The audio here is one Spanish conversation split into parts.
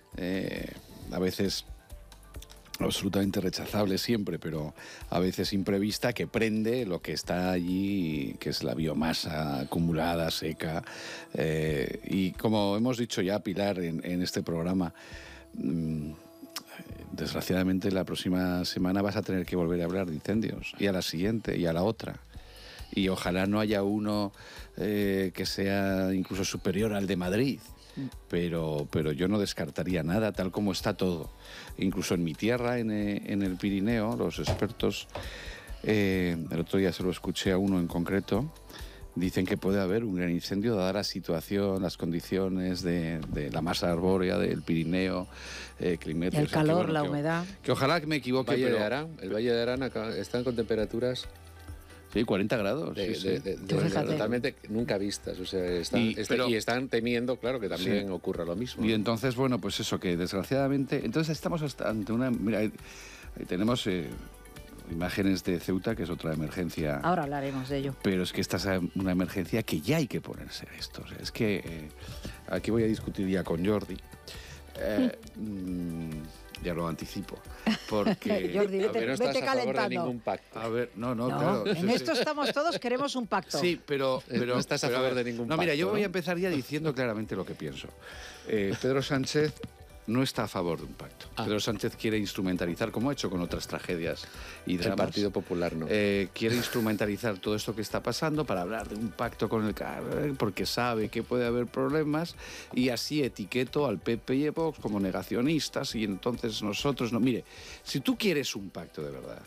a veces absolutamente rechazable siempre, pero a veces imprevista, que prende lo que está allí, que es la biomasa acumulada, seca. Y como hemos dicho ya, Pilar, en este programa, desgraciadamente la próxima semana vas a tener que volver a hablar de incendios, y a la siguiente, y a la otra. Y ojalá no haya uno que sea incluso superior al de Madrid. Pero yo no descartaría nada, tal como está todo. Incluso en mi tierra, en el Pirineo, los expertos, el otro día se lo escuché a uno en concreto, dicen que puede haber un gran incendio dada la situación, las condiciones de la masa arbórea del Pirineo, climáticos. El calor, la humedad. Que ojalá que me equivoque. El Valle de Arán están con temperaturas... Sí, 40 grados. Totalmente nunca vistas. O sea, están temiendo, claro, que también ocurra lo mismo. Y entonces, bueno, pues eso, que desgraciadamente... Entonces estamos ante una... Mira, ahí tenemos imágenes de Ceuta, que es otra emergencia. Ahora hablaremos de ello. Pero es que esta es una emergencia que ya hay que ponerse a esto. O sea, es que aquí voy a discutir ya con Jordi. Ya lo anticipo, porque... Jordi, no estás vete a favor calentando. de ningún pacto. A ver, no, No, claro. en esto estamos todos, queremos un pacto. Sí, pero no estás a favor de ningún pacto. No, mira, yo voy a empezar ya diciendo claramente lo que pienso. Pedro Sánchez no está a favor de un pacto. Pedro Sánchez quiere instrumentalizar, como ha hecho con otras tragedias y dramas. El Partido Popular no. Quiere instrumentalizar todo esto que está pasando para hablar de un pacto con el CAR, porque sabe que puede haber problemas, y así etiqueto al PP y a Vox como negacionistas, y entonces nosotros no. Mire, si tú quieres un pacto de verdad,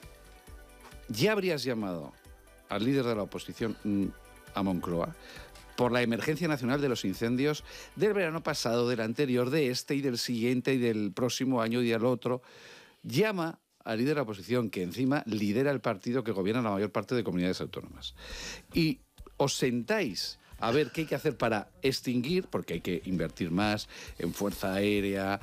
ya habrías llamado al líder de la oposición a Moncloa por la emergencia nacional de los incendios del verano pasado, del anterior, de este y del siguiente y del próximo año y del otro. Llama al líder de la oposición, que encima lidera el partido que gobierna la mayor parte de comunidades autónomas. Y os sentáis a ver qué hay que hacer para extinguir, porque hay que invertir más en fuerza aérea,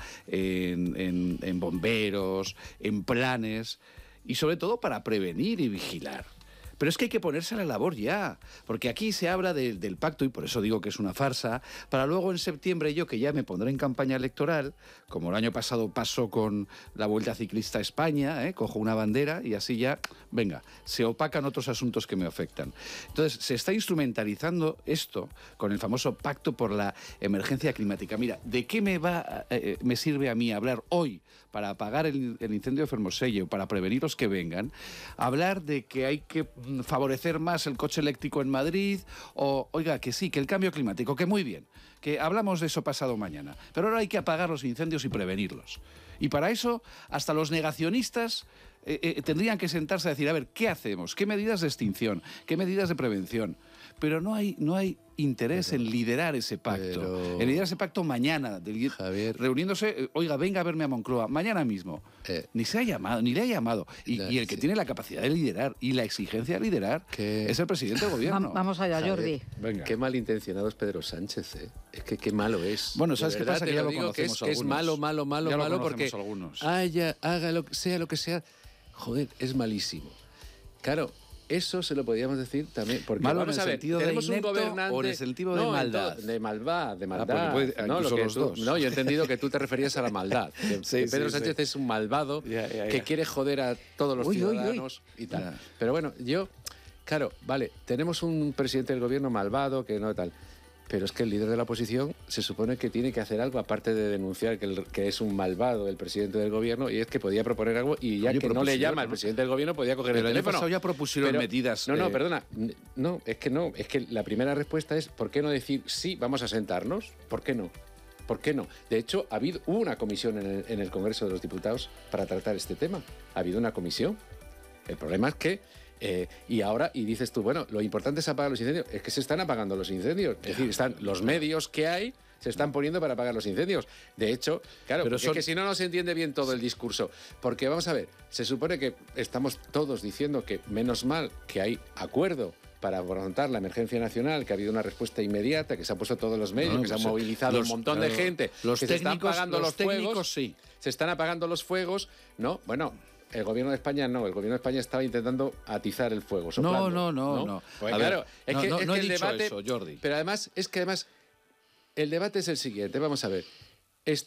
en bomberos, en planes, y sobre todo para prevenir y vigilar. Pero es que hay que ponerse a la labor ya, porque aquí se habla del pacto, y por eso digo que es una farsa, para luego en septiembre yo, que ya me pondré en campaña electoral, como el año pasado pasó con la Vuelta Ciclista a España, cojo una bandera y así ya, venga, se opacan otros asuntos que me afectan. Entonces, se está instrumentalizando esto con el famoso pacto por la emergencia climática. Mira, ¿de qué me sirve a mí hablar hoy para apagar el incendio de Fermoselle o para prevenir los que vengan? Hablar de que hay que favorecer más el coche eléctrico en Madrid, o, oiga, que sí, que el cambio climático, que muy bien, que hablamos de eso pasado mañana, pero ahora hay que apagar los incendios y prevenirlos. Y para eso, hasta los negacionistas tendrían que sentarse a decir, a ver, ¿qué hacemos? ¿Qué medidas de extinción? ¿Qué medidas de prevención? Pero no hay interés en liderar ese pacto. En liderar ese pacto mañana, Javier, reuniéndose, oiga, venga a verme a Moncloa, mañana mismo. Ni se ha llamado, ni le ha llamado. Y el que tiene la capacidad de liderar y la exigencia de liderar es el presidente del gobierno. Vamos allá, Jordi. Venga. Qué malintencionado es Pedro Sánchez, Es que qué malo es. Bueno, ¿sabes qué pasa? Que ya lo lo digo, que es algunos. malo, porque algunos. haga lo que sea, joder, es malísimo. Claro, eso se lo podríamos decir también, porque malo vamos en el a ver, sentido tenemos de inepto un gobernante o en el sentido de maldad. De maldad. Porque No, los dos. No, yo he entendido que tú te referías a la maldad. Que Pedro Sánchez es un malvado que quiere joder a todos los ciudadanos y tal. Pero bueno, claro, vale, tenemos un presidente del gobierno malvado que no tal. Pero es que el líder de la oposición se supone que tiene que hacer algo, aparte de denunciar que es un malvado el presidente del gobierno, y es que podía proponer algo, y ya que no le llama al presidente del gobierno, podía coger el teléfono. El año pasado ya propusieron medidas. No, perdona. No, es que la primera respuesta es, ¿por qué no decir sí, vamos a sentarnos? ¿Por qué no? ¿Por qué no? De hecho, hubo una comisión en el Congreso de los Diputados para tratar este tema. Ha habido una comisión. El problema es que y dices tú, bueno, lo importante es apagar los incendios. Es que se están apagando los incendios. Es decir, están los medios que hay, se están poniendo para apagar los incendios. De hecho, claro, pero es que si no se entiende bien todo el discurso. Porque vamos a ver, se supone que estamos todos diciendo que menos mal que hay acuerdo para afrontar la emergencia nacional, que ha habido una respuesta inmediata, que se han puesto todos los medios, que se han movilizado un montón de gente, los que técnicos, se están apagando los fuegos. Sí. Se están apagando los fuegos, ¿no? Bueno, el gobierno de España no. El gobierno de España estaba intentando atizar el fuego, soplando. No. Pues claro, es que no he el dicho debate... eso, Jordi. Pero además, el debate es el siguiente. Vamos a ver.